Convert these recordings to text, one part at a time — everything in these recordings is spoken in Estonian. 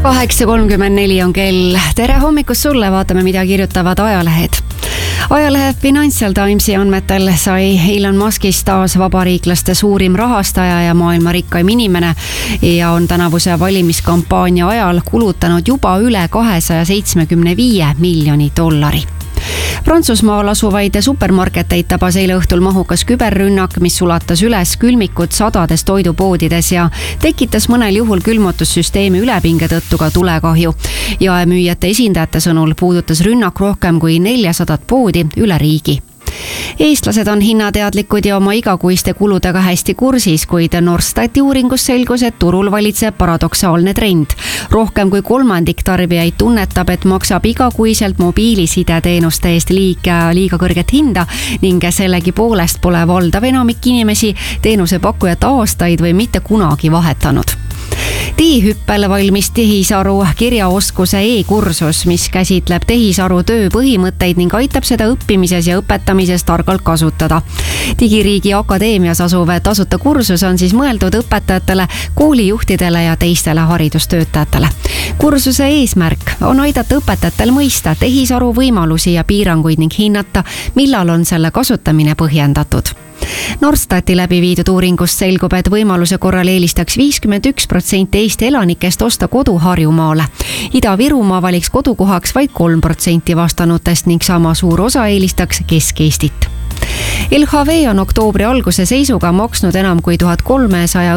8:34 on kell. Tere hommikust sulle, vaatame, mida kirjutavad ajalehed. Ajalehe Financial Timesi andmetel sai Elon Muskist taas vabariiklaste suurim rahastaja ja maailma rikkaim inimene ja on tänavuse valimiskampaania ajal kulutanud juba üle $275 miljoni. Prantsusmaal asuvaid supermarketeid tabas eile õhtul mahukas küberrünnak, mis sulatas üles külmikud sadades toidupoodides ja tekitas mõnel juhul külmutussüsteemi ülepinge tõttu ka tulekahju. Jaemüüjate esindajate sõnul puudutas rünnak rohkem kui 400 poodi üle riigi. Eestlased on hinnateadlikud ja oma igakuiste kuludega hästi kursis, kuid Norstati uuringus selgus, et turul valitseb paradoksaalne trend. Rohkem kui kolmandik tarbijaid tunnetab, et maksab igakuiselt mobiilisideteenuste eest liiga kõrget hinda ning sellegi poolest pole valdav enamik inimesi teenusepakkujat aastaid või mitte kunagi vahetanud. Teehüppel valmis tehisaru kirjaoskuse e-kursus, mis käsitleb tehisaru töö põhimõtteid ning aitab seda õppimises ja õpetamises targalt kasutada. Digiriigi Akadeemias asuv tasuta kursus on siis mõeldud õpetajatele, koolijuhtidele ja teistele haridustöötajatele. Kursuse eesmärk on aidata õpetajatel mõista tehisaru võimalusi ja piiranguid ning hinnata, millal on selle kasutamine põhjendatud. Norstati läbi viidud uuringust selgub, et võimaluse korral eelistaks 51% Eesti elanikest osta kodu Harjumaale. Ida-Virumaa valiks kodukohaks vaid 3% vastanutest ning sama suur osa eelistaks Kesk-Eestit. LHV on oktoobri alguse seisuga maksnud enam kui 1300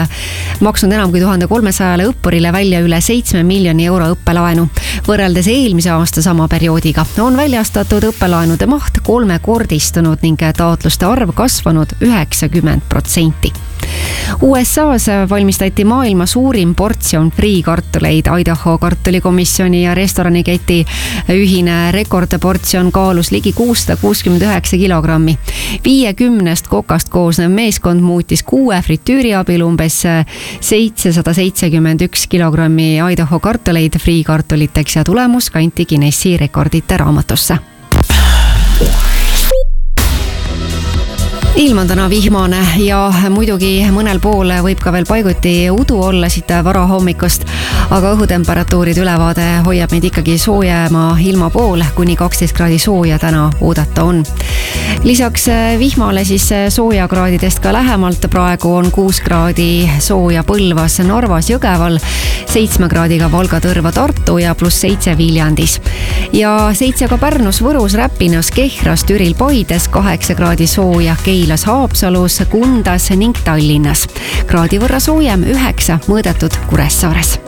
õppurile välja üle 7 miljoni euro õppelaenu. Võrreldes eelmise aasta sama perioodiga on väljastatud õppelaenude maht 3-kordistunud ning taotluste arv kasvanud 90%. USA's valmistati maailma suurim portsjon friikartuleid. Idaho kartulikomisjoni ja restoraniketi ühine rekordportsjon kaalus ligi 669 kilogrammi. 50 kokast koosnev meeskond muutis 6 fritüüri abil umbes 771 kilogrammi Idaho kartuleid friikartuliteks ja tulemus kanti Guinessi rekordite raamatusse. Ilm on täna vihmane ja muidugi mõnel pool võib ka veel paiguti udu olla siit varahommikust, aga õhutemperatuurid ülevaade hoiab meid ikkagi soojema ilma pool, kuni 12 kraadi sooja täna oodata on. Lisaks vihmale siis soojakraadidest ka lähemalt. Praegu on 6 kraadi sooja Põlvas, Narvas, Jõgeval, 7 kraadiga Valga, Tõrva, Tartu ja +7 Viljandis. Ja 7 ka Pärnus, Võrus, Räpinas, Kehras, Türil, Paides, 8 kraadi sooja Keilas, Haapsalus, Kundas ning Tallinnas. Kraadi võrra soojem 9 mõõdetud Kuressaares.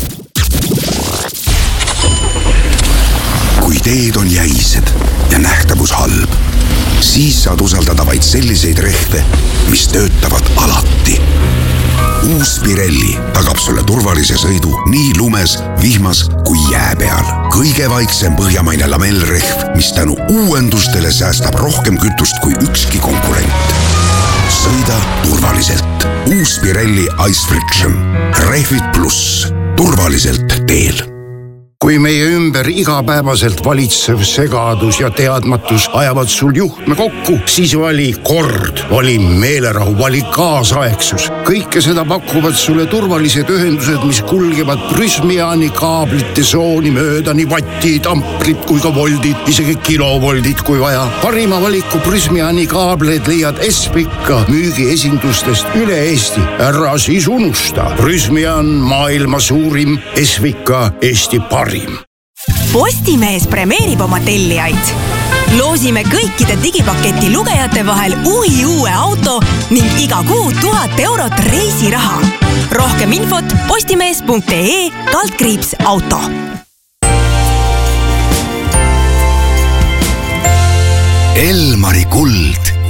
Kui teed on jäised ja nähtavus halb, siis saad usaldada vaid selliseid rehve, mis töötavad alati. Uus Pirelli tagab sulle turvalise sõidu nii lumes, vihmas kui jää peal. Kõige vaiksem põhjamaine lamellrehv, mis tänu uuendustele säästab rohkem kütust kui ükski konkurent. Sõida turvaliselt. Uus Pirelli Ice Friction. Rehvid pluss. Turvaliselt teel. Kui meie ümber igapäevaselt valitsev segadus ja teadmatus ajavad sul juhtme kokku, siis vali kord, vali meelerahu, vali kaasaegsus. Kõike seda pakuvad sulle turvalised ühendused, mis kulgevad Prysmiani kaablite sooni mööda nii vattid, amprid kui ka voldid, isegi kilovoldid kui vaja. Parima valiku Prysmiani kaableid leiad Espika müügiesindustest üle Eesti. Ära siis unusta. Prysmian maailma suurim, Espika Eesti parim. Postimees premeerib oma tellijaid. Loosime kõikide digipaketi lugejate vahel uue auto ning iga kuu 1000 eurot reisiraha. Rohkem infot postimees.ee/auto. Elmari kuld